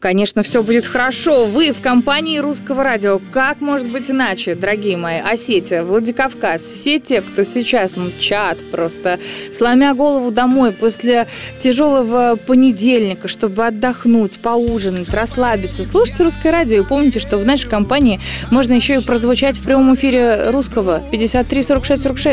Конечно, все будет хорошо. Вы в компании Русского радио. Как может быть иначе, дорогие мои? Осетия, Владикавказ, все те, кто сейчас мчат просто, сломя голову домой после тяжелого понедельника, чтобы отдохнуть, поужинать, расслабиться. Слушайте Русское радио и помните, что в нашей компании можно еще и прозвучать в прямом эфире Русского 53 46 46.